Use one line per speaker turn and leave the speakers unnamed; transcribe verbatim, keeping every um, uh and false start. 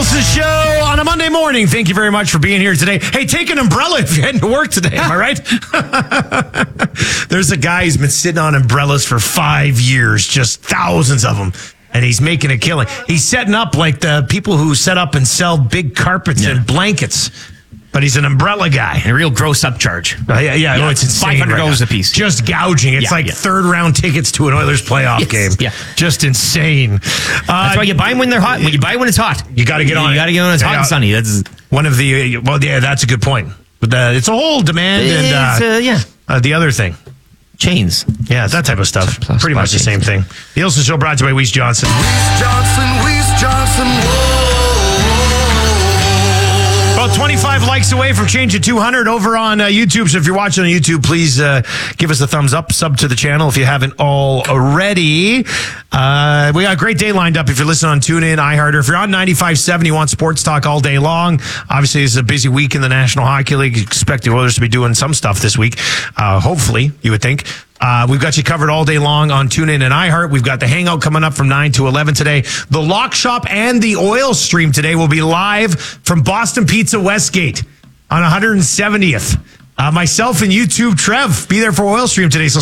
Olsen Show on a Monday morning. Thank you very much for being here today. Hey, take an umbrella if you're heading to work today. Am I right? There's a guy who's been sitting on umbrellas for five years, just thousands of them. And he's making a killing. He's setting up like the people who set up and sell big carpets yeah. and blankets. But he's an umbrella guy.
A real gross upcharge.
Uh, yeah, yeah, yeah. Oh, it's insane.
five hundred dollars
right
a piece.
Just gouging. It's yeah, like yeah. third round tickets to an Oilers playoff yes, game. Yeah. Just insane. Uh,
That's why you buy them when they're hot. When you buy when it's hot.
You got to get on
You got to get on when it's hot
yeah,
and sunny. That's
one of the, uh, well, yeah, that's a good point. But uh, it's a whole demand
it's,
and uh,
uh, yeah.
uh, the other thing.
Chains.
Yeah, that type of stuff.
Plus,
Pretty much the same thing. The Olsen Show brought to you by Weiss Johnson.
Weiss Johnson, Weiss Johnson, whoa.
About twenty-five likes away from changing two hundred over on uh, YouTube. So if you're watching on YouTube, please uh, give us a thumbs up, sub to the channel if you haven't already. Uh, we got a great day lined up if you're listening on TuneIn, iHeart, or if you're on ninety-five point seven, you want sports talk all day long. Obviously, it's a busy week in the National Hockey League. You expect the Oilers to be doing some stuff this week. Uh, hopefully, you would think. Uh, we've got you covered all day long on TuneIn and iHeart. We've got the Hangout coming up from nine to eleven today. The Lock Shop and the Oil Stream today will be live from Boston Pizza Westgate on one hundred seventieth. Uh, myself and YouTube Trev be there for Oil Stream today. So